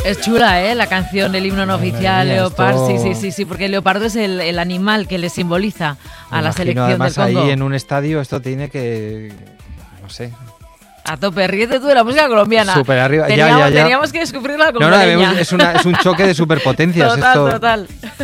Es chula, ¿eh? La canción, el himno no oficial, mía, Leopard. esto... Sí, porque el leopardo es el animal que le simboliza a la selección del además Congo. Ahí en un estadio esto tiene que... no sé... A tope, ríete tú de la música colombiana. Súper arriba, Teníamos que descubrirla con es un choque de superpotencias. Total.